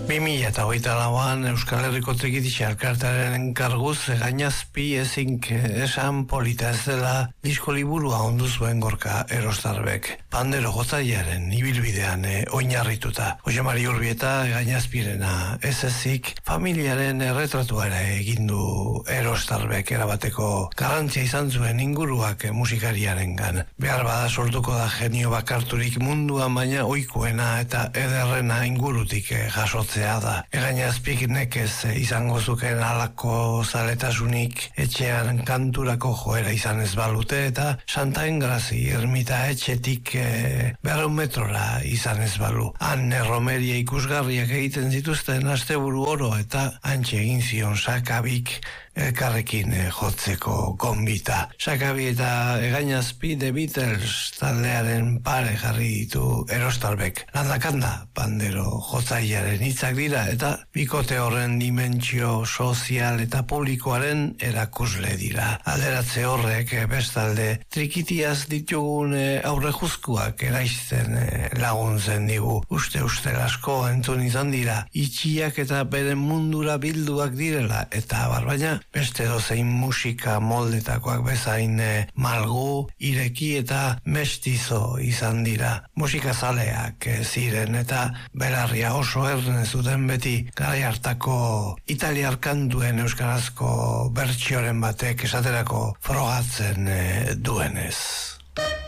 2024an Euskal Herriko Trikitixa elkartearen enkarguz Gainazpi ezink esan polita ez dela disko liburua ondu zuen Gorka Erostarbek. Pandero jotzailearen ibilbidean oinarrituta. Jose Mari Urbieta Gainazpirena ez ezik familiaren erretratuara egin du Erostarbek erabateko garrantzia izan zuen inguruak musikariarengan. Behar bada sortuko da genio bakarturik munduan, baina ohikoena eta ederrena ingurutik jasotzea da. Gainazpik nekez izango zuken halako zaletasunik etxean kanturako joera izan ez balute eta Santa Engrazi ermita etxetik 200 metrora izan ez balu. Han erromeria ikusgarriak egiten zituzten asteburu oro eta hantxe egin zion Sakabik elkarrekin jotzeko gonbita. Sakabi eta Gainazpi The Beatles taldearen pare jarri ditu Erostarbek. Landakanda pandero jotzailearen hitzak dira eta bikote horren dimentsio sozial eta publikoaren erakusle dira. Alderatze horrek bestalde trikitiaz ditugun aurrejuzkuak eraizten laguntzen digu. Uste asko entzun izan dira itxiak eta beren mundura bilduak direla eta baina beste dozein musika moldetakoak bezain malgu, ireki eta mestizo izan dira. Musikazaleak ziren eta belarria oso erne zuten beti garai hartako italiar kantuen euskarazko bertsioren batek esaterako frogatzen duenez.